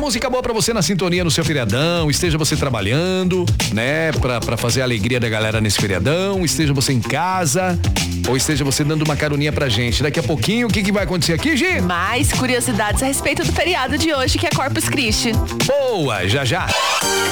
música boa pra você na sintonia no seu feriadão, esteja você trabalhando, né, pra fazer a alegria da galera nesse feriadão, esteja você em casa, ou esteja você dando uma caroninha pra gente. Daqui a pouquinho, o que vai acontecer aqui, Gi? Mais curiosidades a respeito do feriado de hoje, que é Corpus Christi. Boa, já.